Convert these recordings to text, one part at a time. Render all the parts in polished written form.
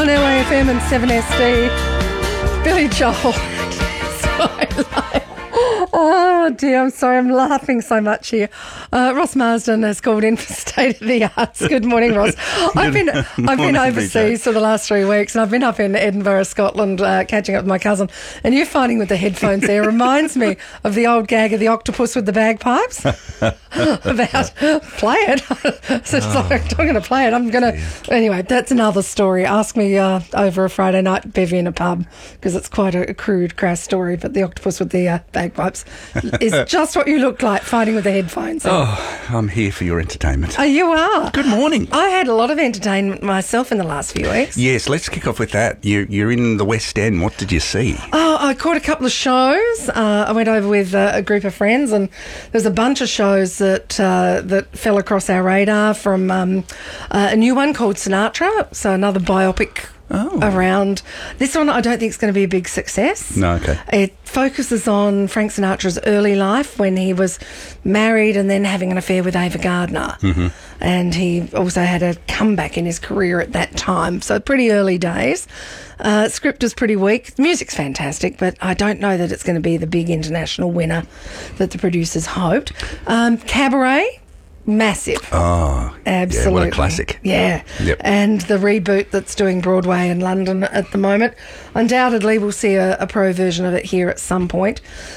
on LAFM and 7SD. Billy Joel. Oh dear, I'm sorry, I'm laughing so much here. Ross Marsden has called in for State of the Arts. Good morning, Ross. I've been overseas for the last 3 weeks, and I've been up in Edinburgh, Scotland, catching up with my cousin. And you finding with the headphones there reminds me of the old gag of the octopus with the bagpipes about play it. So it's like, I'm going to play it. I'm going to anyway. That's another story. Ask me over a Friday night bevy in a pub, because it's quite a crude, crass story. But the octopus with the bagpipes is just what you look like fighting with the headphones. Oh, I'm here for your entertainment. Oh, you are. Good morning. I had a lot of entertainment myself in the last few weeks. Yes, let's kick off with that. You're in the West End. What did you see? Oh, I caught a couple of shows. I went over with a group of friends, and there's a bunch of shows that fell across our radar, from a new one called Sinatra, so another biopic around. This one I don't think is going to be a big success. No, okay. It focuses on Frank Sinatra's early life when he was married and then having an affair with Ava Gardner. Mm-hmm. And he also had a comeback in his career at that time, so pretty early days. Script is pretty weak. Music's fantastic, but I don't know that it's going to be the big international winner that the producers hoped. Cabaret, massive. Oh, absolutely. Yeah, what a classic. Yeah. Yep. And the reboot that's doing Broadway in London at the moment. Undoubtedly, we'll see a pro version of it here at some point.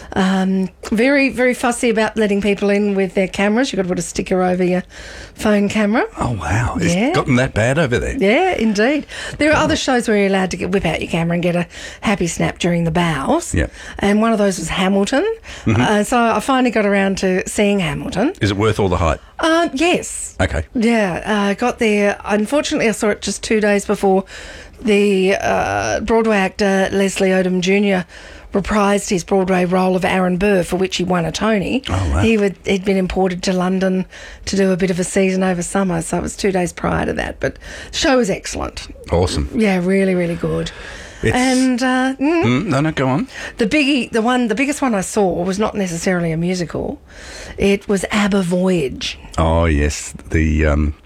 Very, very fussy about letting people in with their cameras. You've got to put a sticker over your phone camera. Oh, wow. It's gotten that bad over there. Yeah, indeed. There are other shows where you're allowed to whip out your camera and get a happy snap during the bows. Yeah. And one of those was Hamilton. Mm-hmm. So I finally got around to seeing Hamilton. Is it worth all the hype? Yes. Okay. Yeah, I got there. Unfortunately, I saw it just 2 days before the Broadway actor Leslie Odom Jr. reprised his Broadway role of Aaron Burr, for which he won a Tony. Oh, wow. He'd been imported to London to do a bit of a season over summer, so it was 2 days prior to that. But the show was excellent. Awesome. Yeah, really, really good. And no, go on. The biggest one I saw was not necessarily a musical. It was ABBA Voyage. Oh, yes. The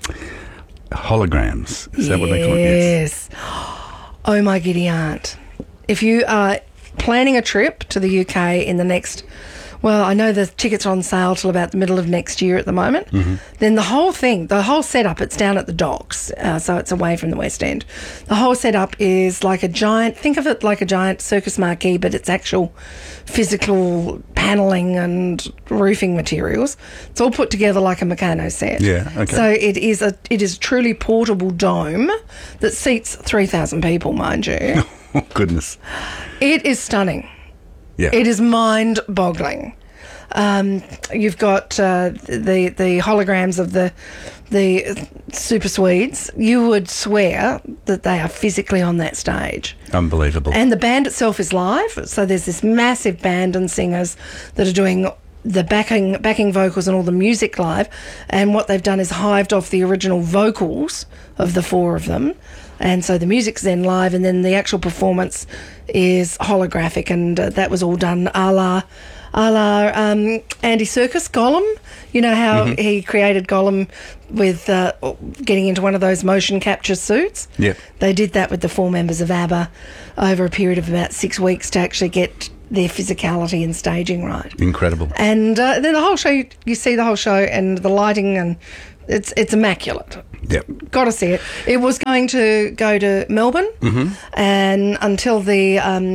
holograms. Is that what they call it? Yes. Oh, my giddy aunt. If you are planning a trip to the UK in the next... Well, I know the tickets are on sale till about the middle of next year at the moment. Mm-hmm. Then the whole setup, it's down at the docks, so it's away from the West End. The whole setup is like a giant, think of it like a giant circus marquee, but it's actual physical panelling and roofing materials. It's all put together like a Meccano set. Yeah, okay. So it is a truly portable dome that seats 3,000 people, mind you. Oh, goodness. It is stunning. Yeah. It is mind-boggling. You've got the holograms of the Super Swedes. You would swear that they are physically on that stage. Unbelievable. And the band itself is live, so there's this massive band and singers that are doing the backing vocals and all the music live, and what they've done is hived off the original vocals of the four of them. And so the music's then live, and then the actual performance is holographic, and that was all done a la Andy Serkis, Gollum. You know how he created Gollum with getting into one of those motion capture suits? Yeah. They did that with the four members of ABBA over a period of about 6 weeks to actually get their physicality and staging right. Incredible. And then the whole show, you see the whole show, and the lighting, and it's immaculate. Yep. Got to see it. It was going to go to Melbourne, and until the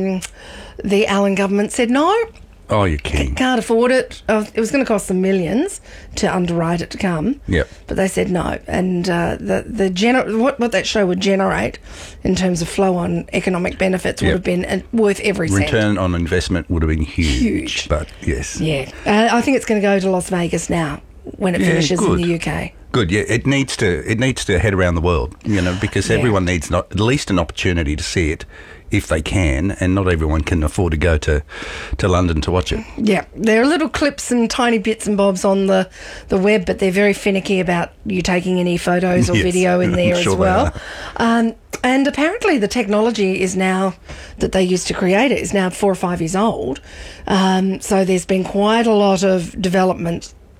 Allen government said no. Oh, you're kidding. Can't afford it. It was going to cost them millions to underwrite it to come. Yep. But they said no. And what that show would generate in terms of flow on economic benefits would have been worth every cent. Return on investment would have been huge. But yes. Yeah. I think it's going to go to Las Vegas now when it finishes in the UK. Good, yeah. It needs to head around the world, because everyone needs at least an opportunity to see it if they can, and not everyone can afford to go to London to watch it. Yeah, there are little clips and tiny bits and bobs on the web, but they're very finicky about you taking any photos or video in there as well. And apparently the technology is now, that they used to create it, is now 4 or 5 years old. So there's been quite a lot of development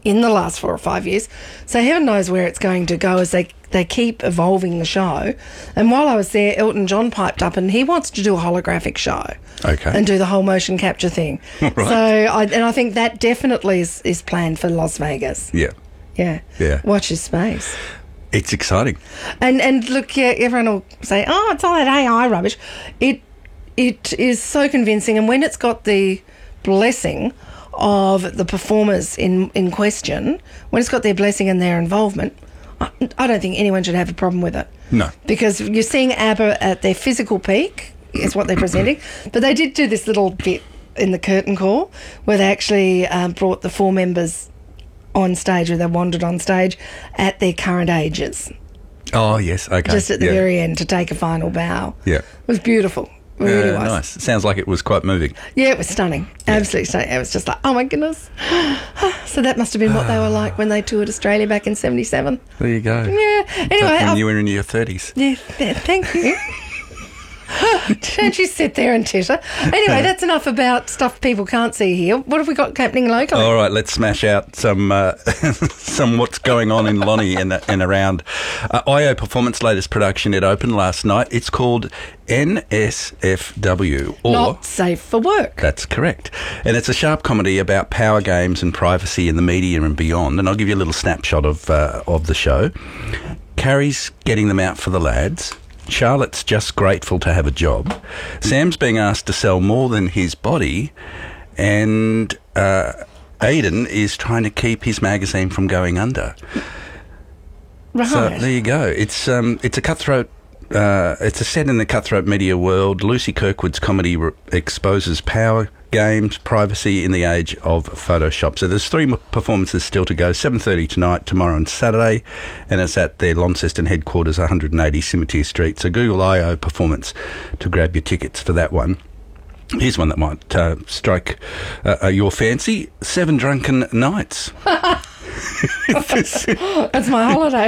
in the last 4 or 5 years. So heaven knows where it's going to go as they keep evolving the show. And while I was there, Elton John piped up and he wants to do a holographic show. Okay. And do the whole motion capture thing. Right. So I think that definitely is planned for Las Vegas. Yeah. Yeah. Yeah. Watch his space. It's exciting. And look, yeah, everyone will say, oh, it's all that AI rubbish. It is so convincing. And when it's got the blessing of the performers in question, when it's got their blessing and their involvement, I don't think anyone should have a problem with it. No. Because you're seeing ABBA at their physical peak, is what they're presenting. But they did do this little bit in the curtain call where they actually brought the 4 members on stage, or they wandered on stage at their current ages. Oh, yes, okay. Just at the very end to take a final bow. Yeah. It was beautiful. It really was. Nice. It sounds like it was quite moving. Yeah, it was stunning. Absolutely stunning. It was just like, oh my goodness. So that must have been what they were like when they toured Australia back in 77. There you go. Yeah. Anyway. When you were in your 30s. Yeah, thank you. Don't you sit there and titter. Anyway, that's enough about stuff people can't see here. What have we got happening locally? All right, let's smash out some what's going on in Lonnie and around. IO Performance latest production, it opened last night. It's called NSFW. Or Not Safe for Work. That's correct. And it's a sharp comedy about power games and privacy in the media and beyond. And I'll give you a little snapshot of the show. Carrie's getting them out for the lads. Charlotte's just grateful to have a job. Sam's being asked to sell more than his body. And Aidan is trying to keep his magazine from going under. Right. So there you go. It's a cutthroat. It's a set in the cutthroat media world. Lucy Kirkwood's comedy exposes power games, privacy in the age of Photoshop. So there's 3 performances still to go, 7:30 tonight, tomorrow and Saturday, and it's at their Launceston headquarters, 180 Cimetière Street. So Google IO Performance to grab your tickets for that one. Here's one that might strike your fancy. 7 Drunken Nights. That's my holiday.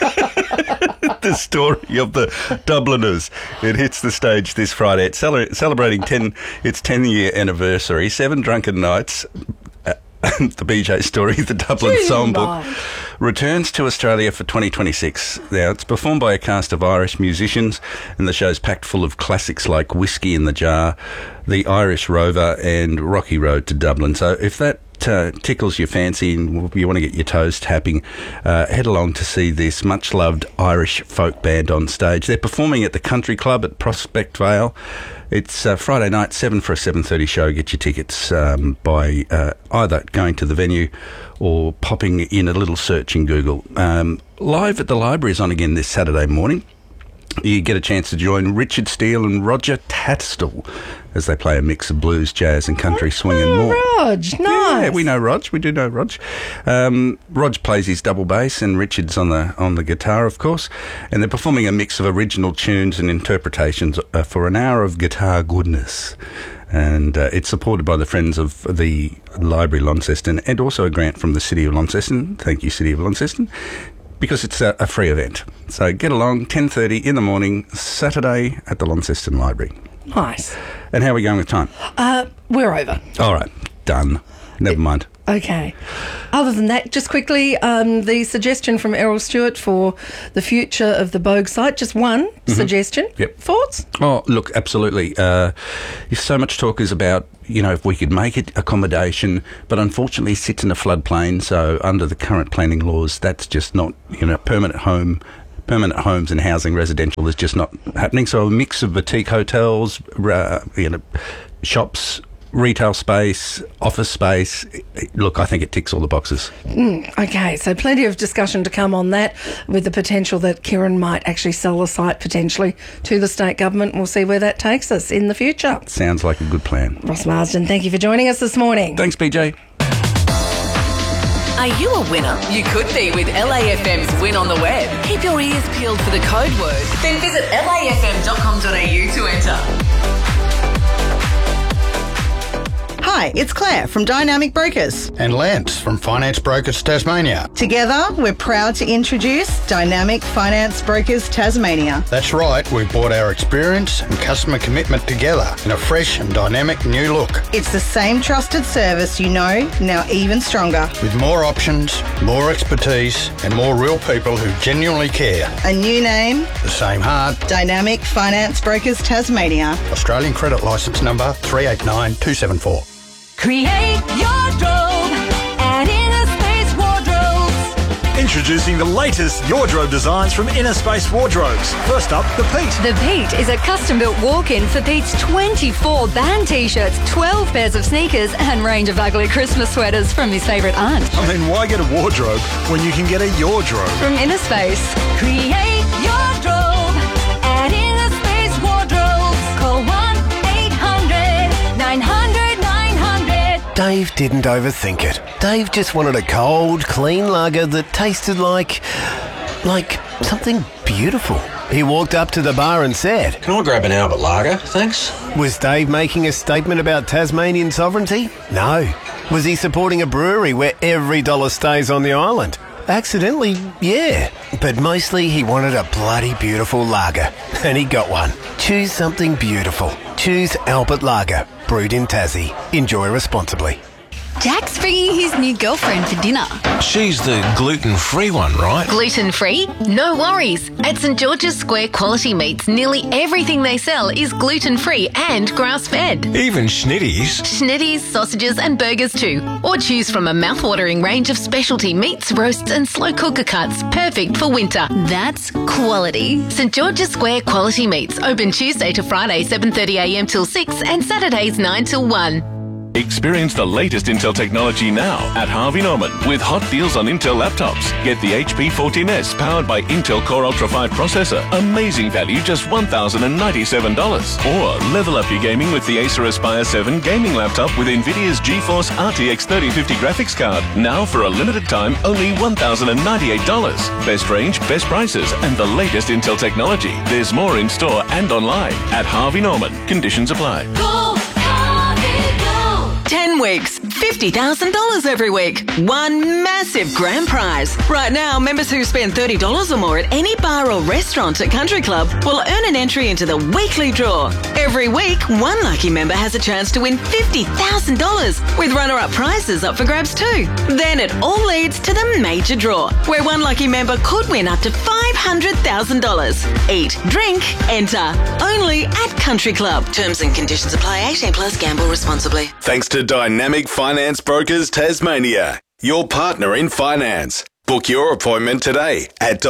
The story of the Dubliners. It hits the stage this Friday. It's celebrating its 10-year anniversary. 7 Drunken Nights. The BJ story, the Dublin Songbook, returns to Australia for 2026. Now, it's performed by a cast of Irish musicians, and the show's packed full of classics like Whiskey in the Jar, The Irish Rover, and Rocky Road to Dublin. So if that tickles your fancy and you want to get your toes tapping, head along to see this much-loved Irish folk band on stage. They're performing at the Country Club at Prospect Vale. It's Friday night, 7 for a 7:30 show. Get your tickets by either going to the venue or popping in a little search in Google. Live at the Library is on again this Saturday morning. You get a chance to join Richard Steele and Roger Tattersall as they play a mix of blues, jazz and country swing and more. Rog, nice. Yeah, we know Rog. We do know Rog. Rog plays his double bass and Richard's on the guitar, of course. And they're performing a mix of original tunes and interpretations for an hour of guitar goodness. And it's supported by the Friends of the Library Launceston and also a grant from the City of Launceston. Thank you, City of Launceston. Because it's a free event. So get along, 10:30 in the morning, Saturday at the Launceston Library. Nice. And how are we going with time? We're over. All right, done. Never mind. Okay. Other than that, just quickly, the suggestion from Errol Stewart for the future of the Bogue site, just one suggestion. Yep. Thoughts? Oh, look, absolutely. If so much talk is about, if we could make it accommodation, but unfortunately it sits in a floodplain, so under the current planning laws, that's just not, permanent homes and housing residential is just not happening. So a mix of boutique hotels, shops, retail space, office space. Look, I think it ticks all the boxes. Okay, so plenty of discussion to come on that, with the potential that Kieran might actually sell the site potentially to the state government. We'll see where that takes us in the future. Sounds like a good plan. Ross Marsden, thank you for joining us this morning. Thanks, BJ. Are you a winner? You could be with LAFM's Win on the Web. Keep your ears peeled for the code word. Then visit lafm.com.au to enter. Hi, it's Claire from Dynamic Brokers. And Lance from Finance Brokers Tasmania. Together, we're proud to introduce Dynamic Finance Brokers Tasmania. That's right, we've brought our experience and customer commitment together in a fresh and dynamic new look. It's the same trusted service you know, now even stronger. With more options, more expertise, and more real people who genuinely care. A new name, The same heart. Dynamic Finance Brokers Tasmania. Australian credit licence number 389274. Create your wardrobe at Inner Space Wardrobes. Introducing the latest wardrobe designs from Inner Space Wardrobes. First up, the Pete. The Pete is a custom-built walk-in for Pete's 24 band T-shirts, 12 pairs of sneakers and range of ugly Christmas sweaters from his favourite aunt. I mean, why get a wardrobe when you can get a yardrobe? From Inner Space. Create your wardrobe at Inner Space Wardrobes. Call 1-800-900-900. Dave didn't overthink it. Dave just wanted a cold, clean lager that tasted like something beautiful. He walked up to the bar and said, "Can I grab an Albert Lager, thanks?" Was Dave making a statement about Tasmanian sovereignty? No. Was he supporting a brewery where every dollar stays on the island? Accidentally, yeah. But mostly he wanted a bloody beautiful lager. And he got one. Choose something beautiful. Choose Albert Lager. Brewed in Tassie. Enjoy responsibly. Jack's bringing his new girlfriend for dinner. She's the gluten-free one, right? Gluten-free? No worries. At St George's Square Quality Meats, nearly everything they sell is gluten-free and grass-fed. Even schnitties? Schnitties, sausages and burgers too. Or choose from a mouth-watering range of specialty meats, roasts and slow cooker cuts, perfect for winter. That's quality. St George's Square Quality Meats, open Tuesday to Friday 7:30am till 6 and Saturdays 9 till 1. Experience the latest Intel technology now at Harvey Norman with hot deals on Intel laptops. Get the HP 14S powered by Intel Core Ultra 5 processor. Amazing value, just $1,097. Or level up your gaming with the Acer Aspire 7 gaming laptop with NVIDIA's GeForce RTX 3050 graphics card. Now for a limited time, only $1,098. Best range, best prices, and the latest Intel technology. There's more in store and online at Harvey Norman. Conditions apply. Go, Harvey, go. 10 weeks, $50,000 every week. One massive grand prize. Right now, members who spend $30 or more at any bar or restaurant at Country Club will earn an entry into the weekly draw. Every week, one lucky member has a chance to win $50,000 with runner-up prizes up for grabs too. Then it all leads to the major draw, where one lucky member could win up to $500,000. Eat, drink, enter. Only at Country Club. Terms and conditions apply. 18 plus. Gamble responsibly. Thanks to Dynamic Finance Brokers Tasmania, your partner in finance. Book your appointment today at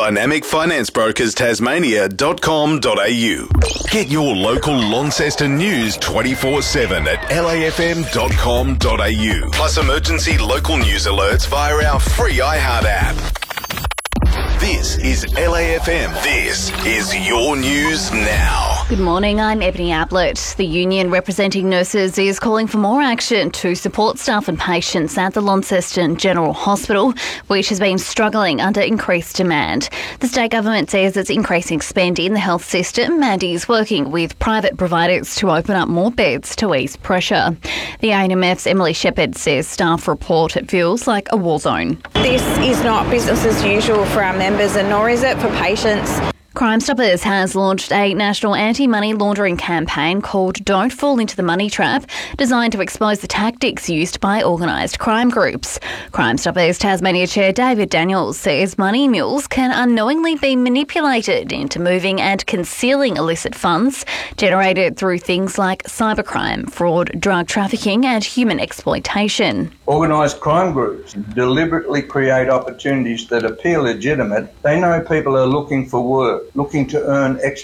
dynamicfinancebrokerstasmania.com.au. Get your local Launceston news 24/7 at lafm.com.au. Plus emergency local news alerts via our free iHeart app. This is LAFM. This is your news now. Good morning, I'm Ebony Ablett. The union representing nurses is calling for more action to support staff and patients at the Launceston General Hospital, which has been struggling under increased demand. The state government says it's increasing spend in the health system and is working with private providers to open up more beds to ease pressure. The ANMF's Emily Shepherd says staff report it feels like a war zone. This is not business as usual for our members, and nor is it for patients. Crime Stoppers has launched a national anti-money laundering campaign called Don't Fall into the Money Trap, designed to expose the tactics used by organised crime groups. Crime Stoppers Tasmania Chair David Daniels says money mules can unknowingly be manipulated into moving and concealing illicit funds generated through things like cybercrime, fraud, drug trafficking and human exploitation. Organised crime groups deliberately create opportunities that appear legitimate. They know people are looking for work, looking to earn extra